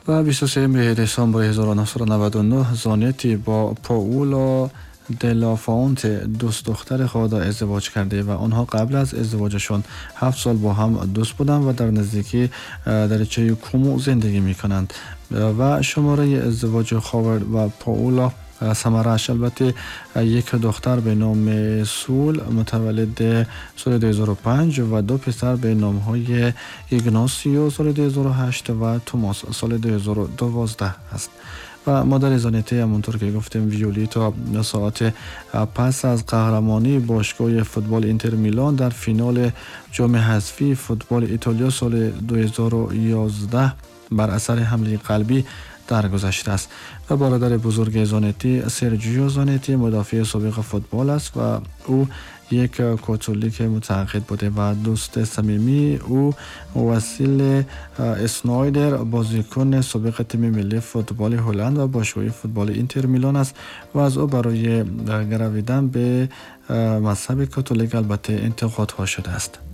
و 23 دسامبر 1999 زانتی با پاولو دلافونت دوست دختر خود ازدواج کرده و آنها قبل از ازدواجشان 7 سال با هم دوست بودند و در نزدیکی دریچه کومو زندگی می کنند و شماره ازدواج هاورد و پاولا ثمرش البته یک دختر به نام سول متولد سال 2005 و دو پسر به نام های ایگناسیو سال 2008 و توماس سال 2012 است. و مادر زانتی همونطور که گفتیم ویولیتا ساعت پس از قهرمانی باشگاه فوتبال اینتر میلان در فینال جام حذفی فوتبال ایتالیا سال 2011 بر اثر حمله قلبی درگذشته است. و برادر بزرگ زانتی سرجیو زانتی مدافع سابق فوتبال است و او یک کاتولیک متعهد بوده و دوست صمیمی او وسیل اسنایدر بازیکن سابق تیم ملی فوتبال هلند و باشگاه فوتبال اینتر میلان است و از او برای گرویدن به مذهب کاتولیک البته انتقادها شده است.